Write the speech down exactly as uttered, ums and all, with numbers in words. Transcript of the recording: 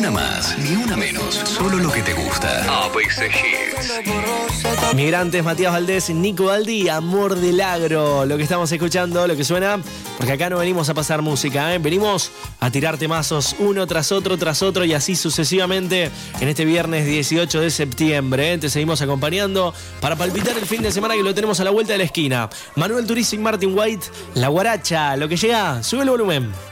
una más, ni una menos. Solo lo que te gusta. A B C Hits. Migrantes, Matías Valdés, Nico Valdi, Amor del Agro. Lo que estamos escuchando, lo que suena, porque acá no venimos a pasar música, ¿eh? Venimos a tirar temazos uno tras otro, tras otro y así sucesivamente en este viernes dieciocho de septiembre. ¿eh? Te seguimos acompañando para palpitar el fin de semana que lo tenemos a la vuelta de la esquina. Manuel Turizo y Martin White, La Guaracha. Lo que llega, sube el volumen.